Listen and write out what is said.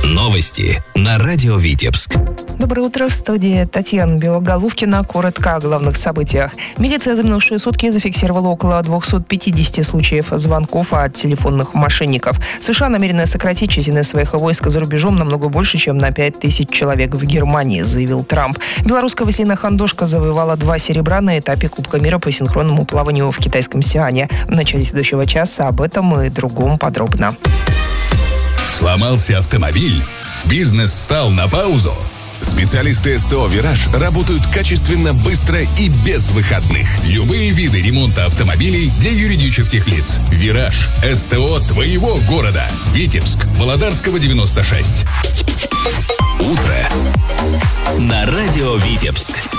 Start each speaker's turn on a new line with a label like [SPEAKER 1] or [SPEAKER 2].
[SPEAKER 1] Новости на радио Витебск.
[SPEAKER 2] Доброе утро, в студии Татьяна Белоголовкина. Коротко о главных событиях. Милиция за минувшие сутки зафиксировала около 250 случаев звонков от телефонных мошенников. США намерены сократить численность своих войск за рубежом намного больше, чем на 5000 человек в Германии, заявил Трамп. Белорусская Василина Хандошко завоевала 2 серебра на этапе Кубка мира по синхронному плаванию в китайском Сиане. В начале следующего часа об этом и другом подробно.
[SPEAKER 3] Сломался автомобиль? Бизнес встал на паузу? Специалисты СТО «Вираж» работают качественно, быстро и без выходных. Любые виды ремонта автомобилей для юридических лиц. «Вираж» – СТО твоего города. Витебск, Володарского, 96.
[SPEAKER 1] Утро на радио Витебск.